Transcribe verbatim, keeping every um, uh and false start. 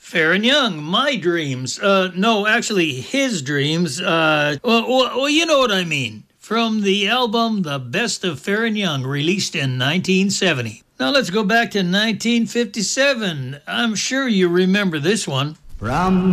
Fair and Young, My Dreams. Uh, no, actually, His Dreams. Uh, well, well, well, you know what I mean. From the album The Best of Fair and Young, released in nineteen seventy. Now let's go back to nineteen fifty-seven. I'm sure you remember this one. From